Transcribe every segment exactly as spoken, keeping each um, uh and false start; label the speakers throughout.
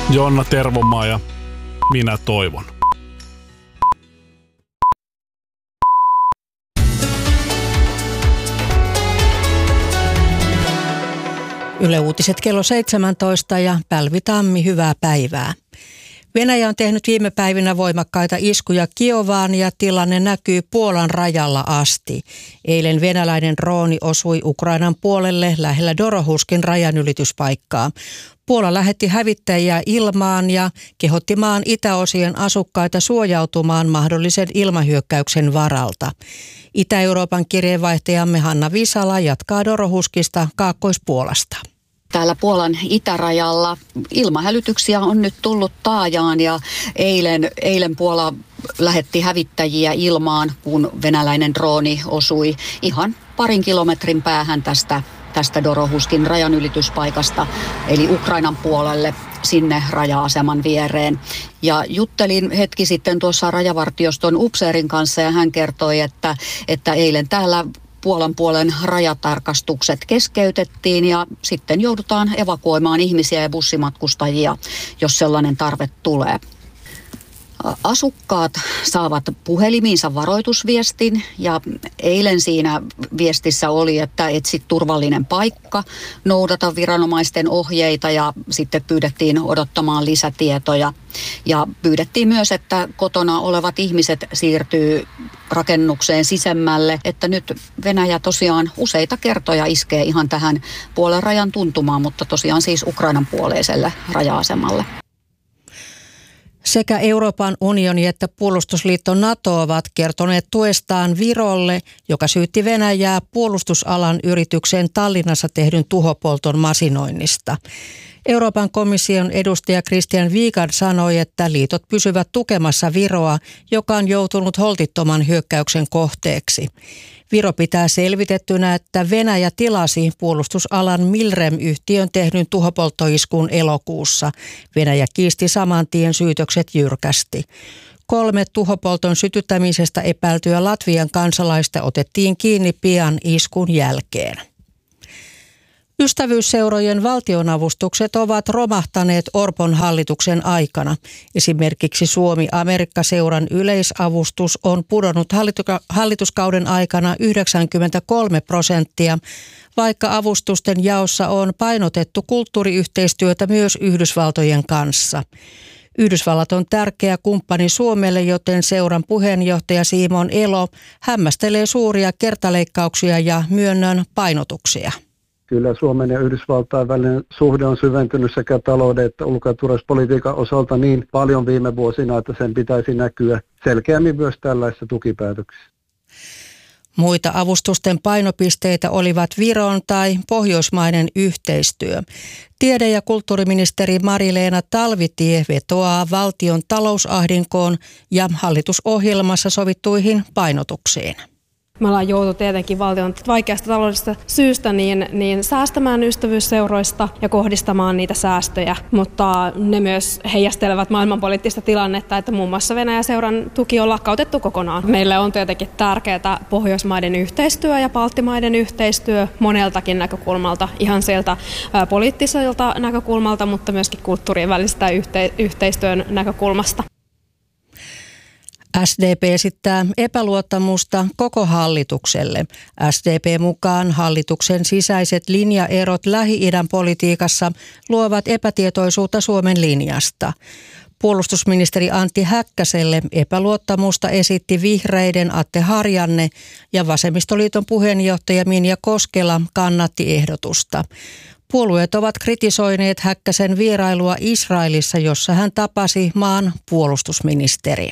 Speaker 1: Jonna Tervomaa ja minä toivon.
Speaker 2: Yle Uutiset kello seitsemäntoista ja Pälvi Tammi, hyvää päivää. Venäjä on tehnyt viime päivinä voimakkaita iskuja Kiovaan ja tilanne näkyy Puolan rajalla asti. Eilen venäläinen drooni osui Ukrainan puolelle lähellä Dorohuskin rajanylityspaikkaa. Puola lähetti hävittäjiä ilmaan ja kehotti maan itäosien asukkaita suojautumaan mahdollisen ilmahyökkäyksen varalta. Itä-Euroopan kirjeenvaihtajamme Hanna Visala jatkaa Dorohuskista Kaakkois-Puolasta.
Speaker 3: Täällä Puolan itärajalla ilmahälytyksiä on nyt tullut taajaan ja eilen, eilen Puola lähetti hävittäjiä ilmaan, kun venäläinen drooni osui ihan parin kilometrin päähän tästä, tästä Dorohuskin rajanylityspaikasta, eli Ukrainan puolelle sinne raja-aseman viereen. Ja juttelin hetki sitten tuossa rajavartioston upseerin kanssa ja hän kertoi, että, että eilen täällä Puolan puolen rajatarkastukset keskeytettiin ja sitten joudutaan evakuoimaan ihmisiä ja bussimatkustajia, jos sellainen tarve tulee. Asukkaat saavat puhelimiinsa varoitusviestin ja eilen siinä viestissä oli, että etsi turvallinen paikka, noudata viranomaisten ohjeita ja sitten pyydettiin odottamaan lisätietoja. Ja pyydettiin myös, että kotona olevat ihmiset siirtyy rakennukseen sisemmälle, että nyt Venäjä tosiaan useita kertoja iskee ihan tähän Puolen rajan tuntumaan, mutta tosiaan siis Ukrainan puoleiselle raja-asemalle.
Speaker 2: Sekä Euroopan unioni että puolustusliitto NATO ovat kertoneet tuestaan Virolle, joka syytti Venäjää puolustusalan yrityksen Tallinnassa tehdyn tuhopolton masinoinnista. Euroopan komission edustaja Christian Wiegand sanoi, että liitot pysyvät tukemassa Viroa, joka on joutunut holtittoman hyökkäyksen kohteeksi. Viro pitää selvitettynä, että Venäjä tilasi puolustusalan Milrem-yhtiön tehdyn tuhopolttoiskun elokuussa. Venäjä kiisti saman tien syytökset jyrkästi. Kolme tuhopolton sytyttämisestä epäiltyä Latvian kansalaista otettiin kiinni pian iskun jälkeen. Ystävyysseurojen valtionavustukset ovat romahtaneet Orpon hallituksen aikana. Esimerkiksi Suomi-Amerikka-seuran yleisavustus on pudonnut hallituskauden aikana yhdeksänkymmentäkolme prosenttia, vaikka avustusten jaossa on painotettu kulttuuriyhteistyötä myös Yhdysvaltojen kanssa. Yhdysvallat on tärkeä kumppani Suomelle, joten seuran puheenjohtaja Simon Elo hämmästelee suuria kertaleikkauksia ja myönnön painotuksia.
Speaker 4: Kyllä Suomen ja Yhdysvaltain välinen suhde on syventynyt sekä talouden että ulko- ja turvallisuuspolitiikan osalta niin paljon viime vuosina, että sen pitäisi näkyä selkeämmin myös tällaisissa tukipäätöksissä.
Speaker 2: Muita avustusten painopisteitä olivat Viron tai pohjoismainen yhteistyö. Tiede- ja kulttuuriministeri Mari-Leena Talvitie vetoaa valtion talousahdinkoon ja hallitusohjelmassa sovittuihin painotuksiin.
Speaker 5: Me ollaan joutu tietenkin valtion vaikeasta taloudellisesta syystä niin, niin säästämään ystävyysseuroista ja kohdistamaan niitä säästöjä, mutta ne myös heijastelevat maailmanpoliittista tilannetta, että muun muassa Venäjä-seuran tuki on lakkautettu kokonaan. Meille on tietenkin tärkeää Pohjoismaiden yhteistyö ja Baltimaiden yhteistyö moneltakin näkökulmalta, ihan sieltä ä, poliittiselta näkökulmalta, mutta myöskin kulttuurien välisestä yhte- yhteistyön näkökulmasta.
Speaker 2: S D P esittää epäluottamusta koko hallitukselle. S D P mukaan hallituksen sisäiset linjaerot Lähi-idän politiikassa luovat epätietoisuutta Suomen linjasta. Puolustusministeri Antti Häkkäselle epäluottamusta esitti vihreiden Atte Harjanne ja vasemmistoliiton puheenjohtaja Minja Koskela kannatti ehdotusta. Puolueet ovat kritisoineet Häkkäsen vierailua Israelissa, jossa hän tapasi maan puolustusministerin.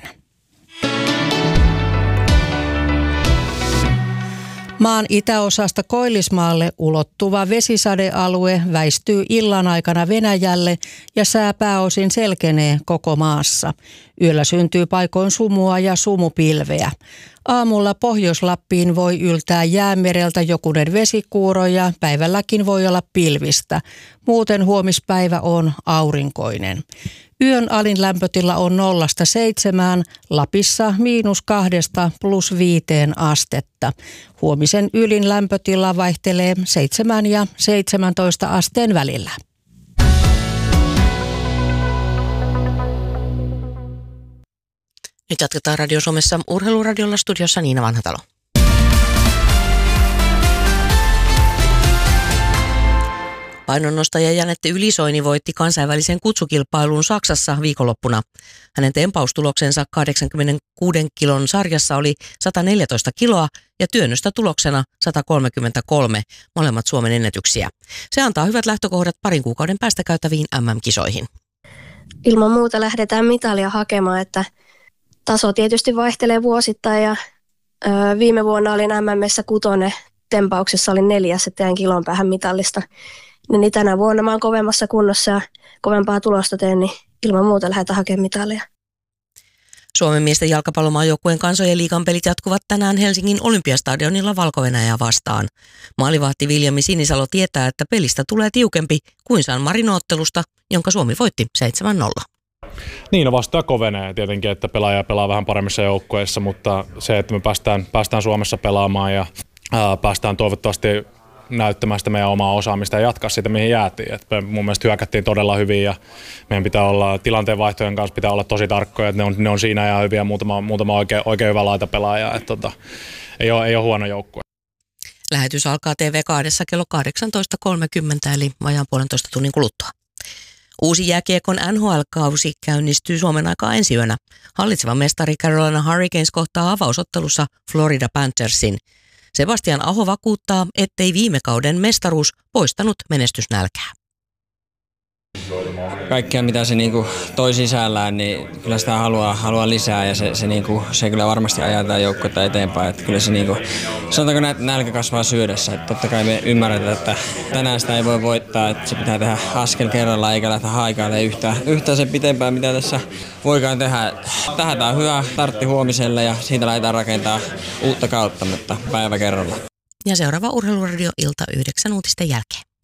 Speaker 2: Maan itäosasta Koillismaalle ulottuva vesisadealue väistyy illan aikana Venäjälle ja sää pääosin selkenee koko maassa. Yöllä syntyy paikoin sumua ja sumupilveä. Aamulla Pohjois-Lappiin voi yltää jäämereltä jokunen vesikuuro ja päivälläkin voi olla pilvistä. Muuten huomispäivä on aurinkoinen. Yön alin lämpötila on nollasta seitsemään, Lapissa miinus kahdesta plus viiteen astetta. Huomisen ylin lämpötila vaihtelee seitsemän ja seitsemäntoista asteen välillä. Nyt jatketaan Radio Suomessa Urheiluradiolla, studiossa Niina Vanhatalo. Painonnostaja Janette Ylisoini voitti kansainvälisen kutsukilpailun Saksassa viikonloppuna. Hänen tempaustuloksensa kahdeksankymmentäkuuden kilon sarjassa oli sata neljätoista kiloa ja työnnöstä tuloksena sata kolmekymmentäkolme, molemmat Suomen ennätyksiä. Se antaa hyvät lähtökohdat parin kuukauden päästä käytäviin äm äm-kisoihin.
Speaker 6: Ilman muuta lähdetään mitalia hakemaan, että taso tietysti vaihtelee vuosittain ja ö, viime vuonna olin äm äm:ssä kutonen, tempauksessa olin neljäs, että jäin kilon päähän mitallista. Niin tänä vuonna mä oon kovemmassa kunnossa ja kovempaa tulosta teen, niin ilman muuta lähdetään hakemaan mitalia.
Speaker 2: Suomen miesten jalkapallomaajoukkueen kansojen liigan pelit jatkuvat tänään Helsingin Olympiastadionilla Valko-Venäjää vastaan. Maalivahti Viljami Sinisalo tietää, että pelistä tulee tiukempi kuin San Marino-ottelusta, jonka Suomi voitti seitsemän nolla.
Speaker 7: Niin, no vastaa kovenee tietenkin, että pelaaja pelaa vähän paremmissa joukkueissa, mutta se, että me päästään, päästään Suomessa pelaamaan ja ää, päästään toivottavasti näyttämään sitä meidän omaa osaamista ja jatkaa sitä, mihin jäätiin. Et me mun mielestä hyökättiin todella hyvin ja meidän pitää olla, tilanteen vaihtojen kanssa pitää olla tosi tarkkoja, että ne on, ne on siinä ja hyviä, muutama, muutama oikein, oikein hyvä laitapelaaja, että tota, ei, ole, ei ole huono joukkue.
Speaker 2: Lähetys alkaa T V kahdessa kello kahdeksantoista kolmekymmentä eli vajaan puolentoista tunnin kuluttua. Uusi jääkiekon N H L-kausi käynnistyy Suomen aikaa ensi yönä. Hallitseva mestari Carolina Hurricanes kohtaa avausottelussa Florida Panthersin. Sebastian Aho vakuuttaa, ettei viime kauden mestaruus poistanut menestysnälkää.
Speaker 8: Kaikkea mitä se niinku toi sisällään, niin kyllä sitä haluaa, haluaa lisää ja se, se, niinku, se kyllä varmasti ajataan joukkuetta eteenpäin. Että kyllä se niinku, sanotaanko näin, että nälkä kasvaa syödessä. Että totta kai me ymmärretään, että tänään sitä ei voi voittaa, että se pitää tehdä askel kerrallaan eikä lähteä haikailemaan yhtään, yhtään sen pitempään, mitä tässä voikaan tehdä. Tähän on hyvä startti huomiselle ja siitä lähdetään rakentamaan uutta kautta, mutta päivä kerrallaan.
Speaker 2: Ja seuraava Urheiluradio ilta yhdeksän uutisten jälkeen.